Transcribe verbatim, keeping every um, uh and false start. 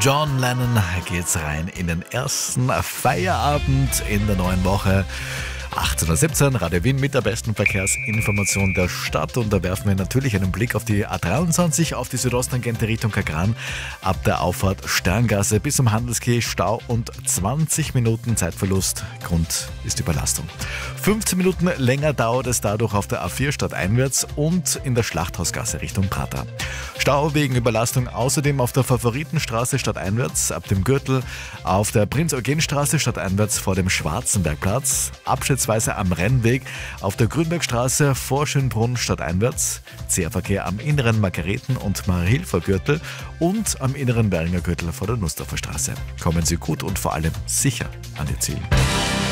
John Lennon geht's rein in den ersten Feierabend in der neuen Woche. achtzehn Uhr siebzehn, Radio Wien mit der besten Verkehrsinformation der Stadt. Und da werfen wir natürlich einen Blick auf die A dreiundzwanzig, auf die Südosttangente Richtung Kagran. Ab der Auffahrt Sterngasse bis zum Handelskeh Stau und zwanzig Minuten Zeitverlust. Grund ist Überlastung. fünfzehn Minuten länger dauert es dadurch auf der A vier stadteinwärts und in der Schlachthausgasse Richtung Prater. Stau wegen Überlastung außerdem auf der Favoritenstraße stadteinwärts ab dem Gürtel, auf der Prinz-Eugen-Straße stadteinwärts vor dem Schwarzenbergplatz, abschätzungsweise am Rennweg, auf der Grünbergstraße vor Schönbrunn stadteinwärts, Zähverkehr am inneren Margareten- und Marie-Hilfer-Gürtel und am inneren Währinger Gürtel vor der Nussdorfer Straße. Kommen Sie gut und vor allem sicher an Ihr Ziel.